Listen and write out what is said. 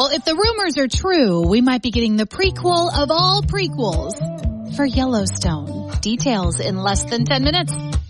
Well, if the rumors are true, we might be getting the prequel of all prequels for Yellowstone. Details in less than 10 minutes.